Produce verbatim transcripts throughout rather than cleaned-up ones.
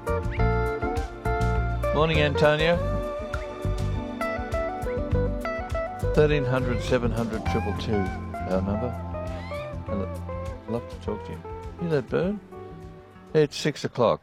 Morning, Antonio. thirteen hundred, seven hundred, two two two, our number. I'd love to talk to you. Hear that bird? It's six o'clock.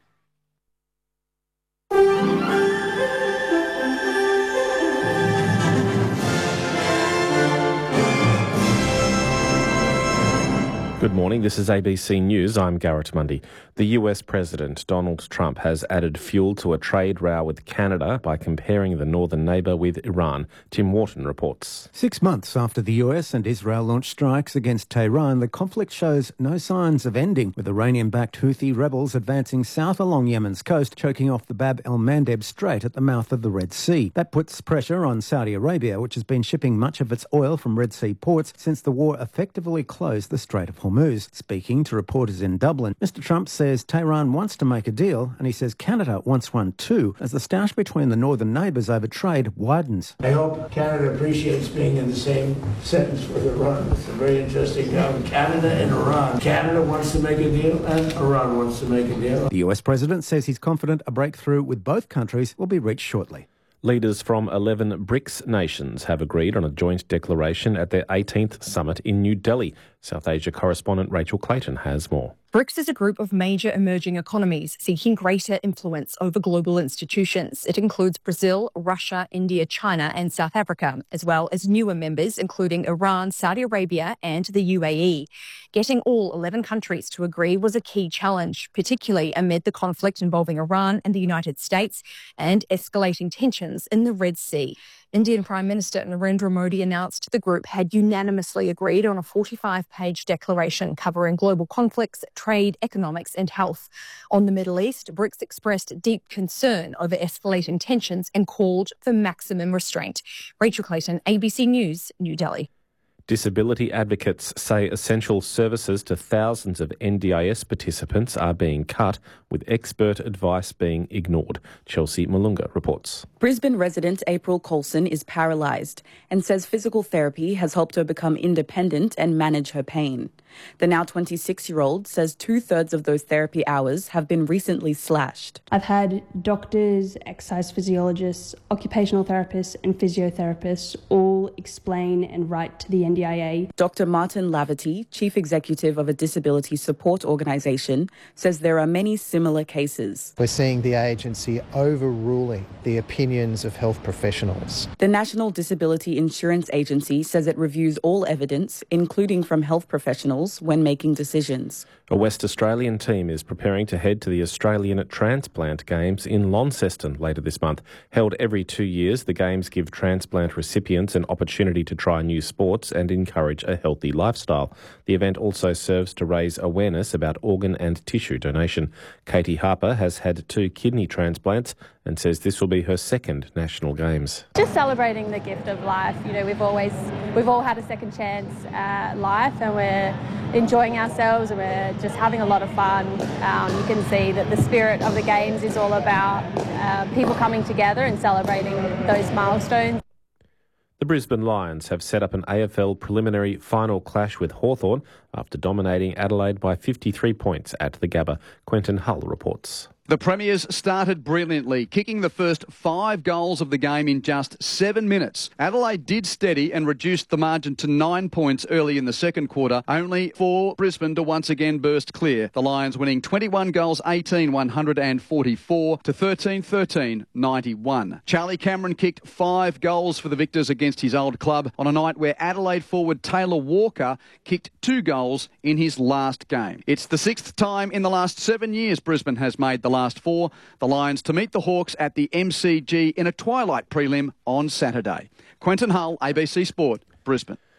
Good morning, this is A B C News. I'm Garrett Mundy. The U S President Donald Trump has added fuel to a trade row with Canada by comparing the northern neighbour with Iran. Tim Wharton reports. Six months after the U S and Israel launched strikes against Tehran, the conflict shows no signs of ending, with Iranian-backed Houthi rebels advancing south along Yemen's coast, choking off the Bab el-Mandeb Strait at the mouth of the Red Sea. That puts pressure on Saudi Arabia, which has been shipping much of its oil from Red Sea ports since the war effectively closed the Strait of Hormuz. Speaking to reporters in Dublin, Mister Trump says Tehran wants to make a deal, and he says Canada wants one too, as the stoush between the northern neighbours over trade widens. I hope Canada appreciates being in the same sentence with Iran. It's a very interesting term. Canada and Iran. Canada wants to make a deal, and Iran wants to make a deal. The U S President says he's confident a breakthrough with both countries will be reached shortly. Leaders from eleven BRICS nations have agreed on a joint declaration at their eighteenth summit in New Delhi. South Asia correspondent Rachel Clayton has more. BRICS is a group of major emerging economies seeking greater influence over global institutions. It includes Brazil, Russia, India, China and South Africa, as well as newer members including Iran, Saudi Arabia and the U A E. Getting all eleven countries to agree was a key challenge, particularly amid the conflict involving Iran and the United States and escalating tensions in the Red Sea. Indian Prime Minister Narendra Modi announced the group had unanimously agreed on a forty-five page declaration covering global conflicts, trade, economics and health. On the Middle East, BRICS expressed deep concern over escalating tensions and called for maximum restraint. Rachel Clayton, A B C News, New Delhi. Disability advocates say essential services to thousands of N D I S participants are being cut, with expert advice being ignored. Chelsea Malunga reports. Brisbane resident April Coulson is paralysed and says physical therapy has helped her become independent and manage her pain. The now twenty-six-year-old says two-thirds of those therapy hours have been recently slashed. I've had doctors, exercise physiologists, occupational therapists and physiotherapists all explain and write to the N D I A. Doctor Martin Laverty, chief executive of a disability support organisation, says there are many similar cases. We're seeing the agency overruling the opinions of health professionals. The National Disability Insurance Agency says it reviews all evidence, including from health professionals, when making decisions. A West Australian team is preparing to head to the Australian Transplant Games in Launceston later this month. Held every two years, the Games give transplant recipients an opportunity to try new sports and encourage a healthy lifestyle. The event also serves to raise awareness about organ and tissue donation. Katie Harper has had two kidney transplants and says this will be her second National Games. Just celebrating the gift of life. You know, we've always, we've all had a second chance at life, and we're enjoying ourselves and we're just having a lot of fun. Um, you can see that the spirit of the Games is all about uh, people coming together and celebrating those milestones. The Brisbane Lions have set up an A F L preliminary final clash with Hawthorn after dominating Adelaide by fifty-three points at the Gabba. Quentin Hull reports. The Premiers started brilliantly, kicking the first five goals of the game in just seven minutes. Adelaide did steady and reduced the margin to nine points early in the second quarter, only for Brisbane to once again burst clear. The Lions winning twenty-one goals, eighteen, one hundred forty-four to thirteen, thirteen, ninety-one. Charlie Cameron kicked five goals for the Victors against his old club on a night where Adelaide forward Taylor Walker kicked two goals in his last game. It's the sixth time in the last seven years Brisbane has made the last four. The Lions to meet the Hawks at the M C G in a twilight prelim on Saturday. Quentin Hull, A B C Sport, Brisbane.